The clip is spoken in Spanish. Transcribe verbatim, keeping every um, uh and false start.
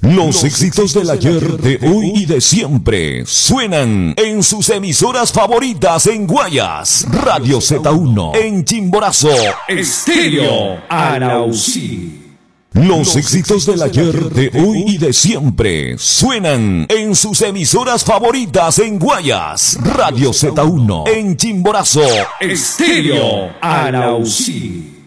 Los éxitos del ayer, de hoy y de siempre suenan en sus emisoras favoritas en Guayas, Radio Z uno, en Chimborazo, Estéreo Anausí. Los éxitos del ayer, de hoy y de siempre suenan en sus emisoras favoritas en Guayas, Radio Z uno, en Chimborazo, Estéreo Anausí.